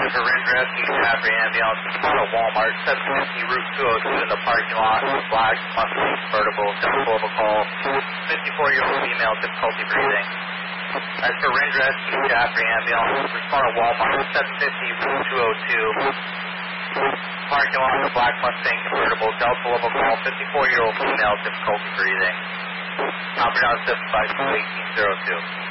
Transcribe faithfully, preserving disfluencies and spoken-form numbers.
for Ridge Rescue, Caffrey Ambulance, respond to Walmart, seven fifty Route two oh two in the parking lot, black, Mustang convertible, typical of a call, fifty-four-year-old female, difficulty breathing. As for Ridge Rescue, Caffrey Ambulance, respond to Walmart, seven fifty Route two oh two, parking lot, black Mustang convertible, Delta level call, fifty-four-year-old female, difficulty breathing. Operator seven five two, eighteen oh two.